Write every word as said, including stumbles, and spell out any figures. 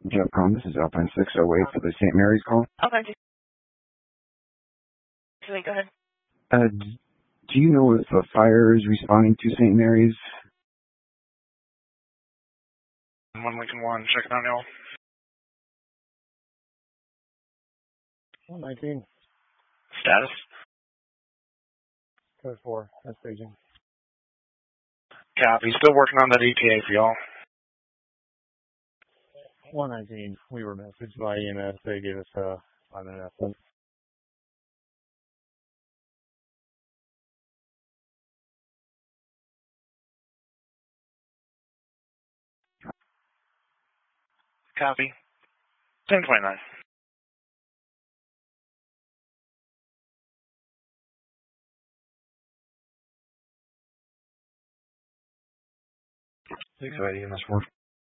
Jeffcom, this is Alpine six oh eight for the Saint Mary's call. Okay. Wait, go ahead. Uh, d- do you know if a fire is responding to Saint Mary's? one Lincoln one, checking on y'all. one nineteen. Status? Code four. That's staging. Copy. Still working on that E T A for y'all. one nineteen. We were messaged by E M S. They gave us a five minute estimate. Copy. ten twenty-nine. six oh eight E M S four.